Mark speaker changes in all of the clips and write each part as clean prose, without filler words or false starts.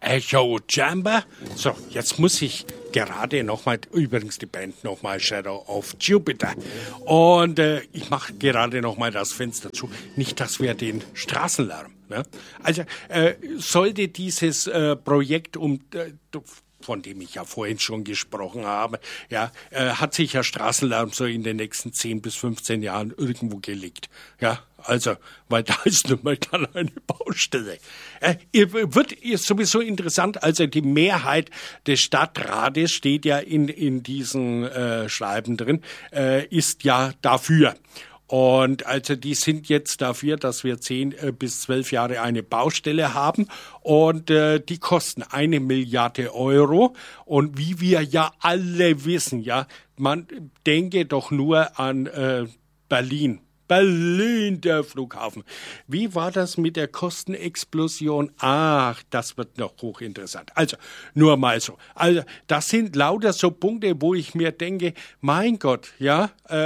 Speaker 1: Echo Chamber. So, jetzt muss ich gerade nochmal, übrigens die Band nochmal Shadow of Jupiter. Und ich mache gerade nochmal das Fenster zu. Nicht, dass wir den Straßenlärm. Ne? Also sollte dieses Projekt von dem ich ja vorhin schon gesprochen habe, ja, hat sich ja Straßenlärm so in den nächsten 10 bis 15 Jahren irgendwo gelegt. Ja, also, weil da ist nun mal dann eine Baustelle. Wird sowieso interessant, also die Mehrheit des Stadtrates steht ja in diesen Schreiben drin, ist ja dafür. Und also die sind jetzt dafür, dass wir 10 bis 12 Jahre eine Baustelle haben und die kosten 1 Milliarde Euro. Und wie wir ja alle wissen, ja, man denke doch nur an Berlin. Berlin, der Flughafen. Wie war das mit der Kostenexplosion? Ach, das wird noch hochinteressant. Also, nur mal so. Also, das sind lauter so Punkte, wo ich mir denke, mein Gott, ja,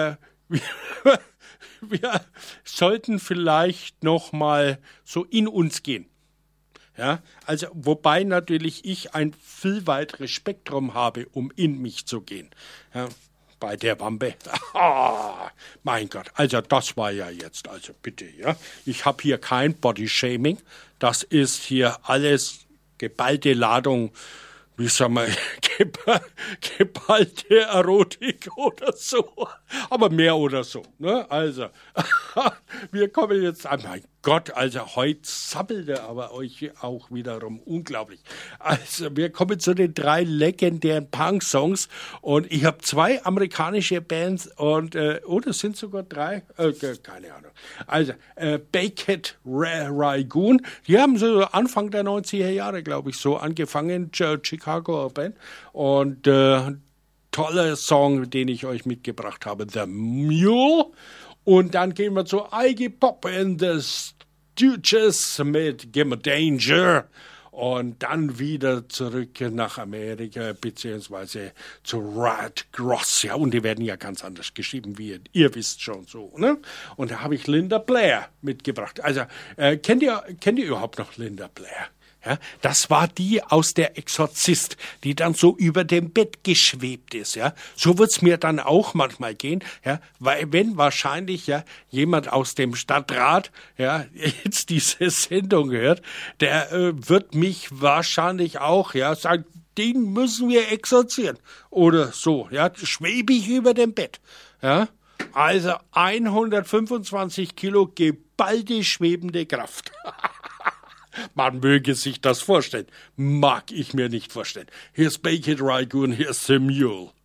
Speaker 1: wir sollten vielleicht noch mal so in uns gehen. Ja, also wobei natürlich ich ein viel weiteres Spektrum habe, um in mich zu gehen. Ja, bei der Wampe. Mein Gott, also das war ja jetzt, also bitte, ja. Ich habe hier kein Bodyshaming. Das ist hier alles geballte Ladung, wie sagen wir, geballte Erotik oder so. Aber mehr oder so, ne? Also, wir kommen jetzt an. Mein Gott, also heute sammelt er aber euch auch wiederum unglaublich. Also, wir kommen zu den 3 legendären Punk-Songs und ich habe 2 amerikanische Bands und, das sind sogar 3, keine Ahnung. Also, Baked Ragoon, die haben so Anfang der 90er Jahre, glaube ich, so angefangen, Chicago Band und toller Song, den ich euch mitgebracht habe, The Mule. Und dann gehen wir zu Iggy Pop and the Stooges mit Gimme Danger. Und dann wieder zurück nach Amerika, beziehungsweise zu Rad Gross. Ja, und die werden ja ganz anders geschrieben, wie ihr wisst schon so, ne? Und da habe ich Linda Blair mitgebracht. Also, kennt ihr überhaupt noch Linda Blair? Ja, das war die aus der Exorzist, die dann so über dem Bett geschwebt ist. Ja, so wird's mir dann auch manchmal gehen. Ja, weil wenn wahrscheinlich ja jemand aus dem Stadtrat ja jetzt diese Sendung hört, der wird mich wahrscheinlich auch sagen, den müssen wir exorzieren oder so. Ja, schwebe ich über dem Bett. Ja, also 125 Kilo geballte schwebende Kraft. Man möge sich das vorstellen. Mag ich mir nicht vorstellen. Here's Baked Ragoon, here's the Mule.